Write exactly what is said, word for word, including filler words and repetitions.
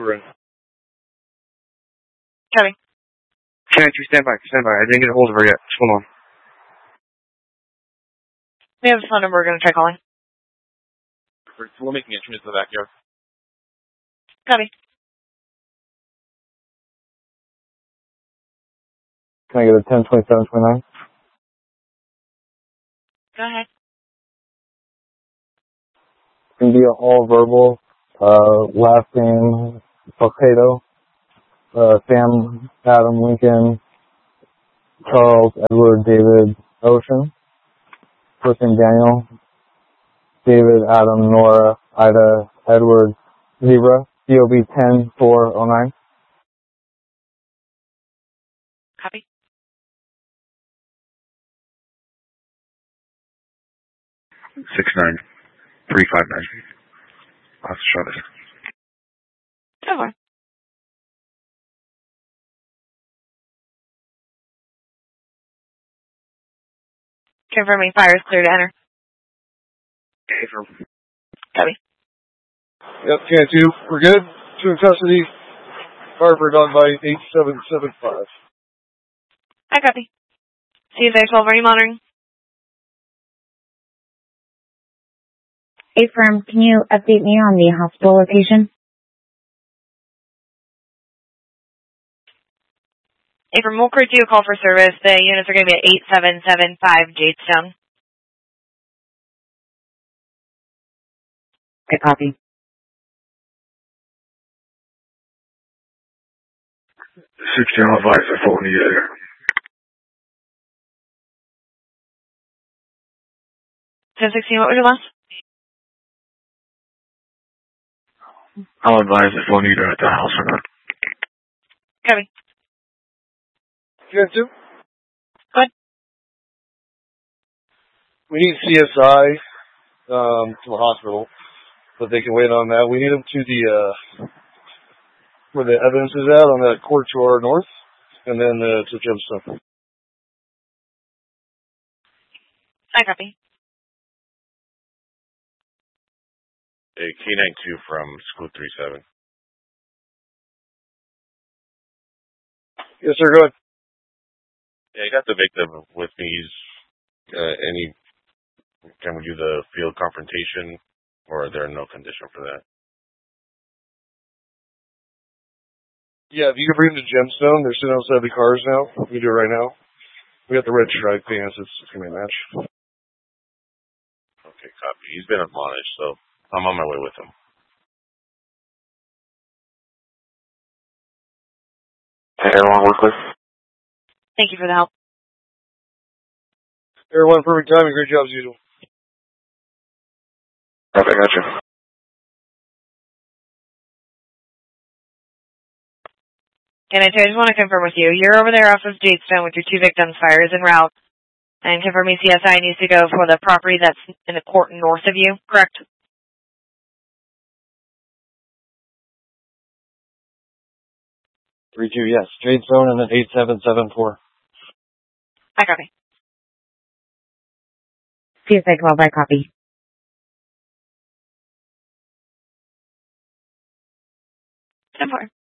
we're in. Copy. ten ninety-two, stand by, stand by. I didn't get a hold of her yet. What's going on? We have a phone number. We're going to try calling. We're making entry into the backyard. Copy. Can I get a ten twenty-seven twenty-nine? Go ahead. It's going to be all verbal. Uh, last name, Potato. Uh, Sam, Adam, Lincoln, Charles, Edward, David, Ocean. First name Daniel, David, Adam, Nora, Ida, Edward, Zebra, C O B ten four oh nine. Copy. six nine three five nine. Officer Chavez. Go for it. Confirming fire is clear to enter. Confirm. Copy. Yep, ten two. We're good. Two in custody. Harvard on by eight seven seven five. I copy. C S A twelve, are you monitoring? Affirm, can you update me on the hospital location? Affirm, we'll create you a call for service. The units are going to be at eight seven seven five Jadestone. I copy. sixteen advisor, phone you there. ten sixteen, what was your last? I'll advise if we'll need her at the house or not. Copy. ten two. Go ahead. We need C S I um, to the hospital, but they can wait on that. We need them to the, uh, where the evidence is at, on that court to our north, and then uh, to Gemstone. I copy. A K ninety-two from School three seven. Yes, sir, go ahead. Yeah, I got the victim with me. He's, uh, any, can we do the field confrontation, or are there no condition for that? Yeah, if you can bring him to Gemstone, they're sitting outside the cars now. We can do it right now. We got the red stripe pants. It's, it's going to be a match. Okay, copy. He's been admonished, so I'm on my way with him. Everyone work with? Thank you for the help. Everyone, perfect timing. Great job as usual. Okay, gotcha. And I just want to confirm with you, you're over there off of Jadestone with your two victims, fire is en route, and confirming C S I needs to go for the property that's in the court north of you, correct? three two, yes. Jadestone and then eight seven seven four. I copy. C S I twelve, I copy. ten four.